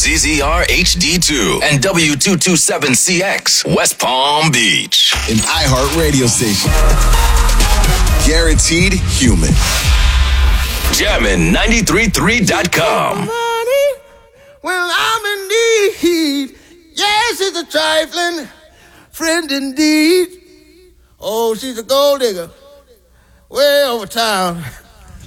WZZR HD2 and W227CX, West Palm Beach. An iHeart radio station. Guaranteed human. Jammin'933.com. Well, I'm in need. Yes, it's a trifling friend indeed. Oh, she's a gold digger way over town.